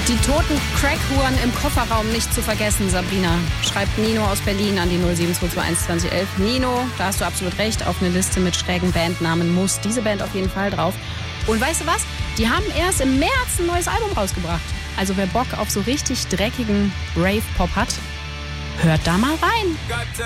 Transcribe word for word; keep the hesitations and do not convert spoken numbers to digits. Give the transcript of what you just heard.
Die toten Crackhuren im Kofferraum nicht zu vergessen, Sabrina. Schreibt Nino aus Berlin an die null sieben zwei zwei eins zwanzig elf. Nino, da hast du absolut recht, auf eine Liste mit schrägen Bandnamen muss diese Band auf jeden Fall drauf. Und weißt du was? Die haben erst im März ein neues Album rausgebracht. Also wer Bock auf so richtig dreckigen Rave-Pop hat, hört da mal rein.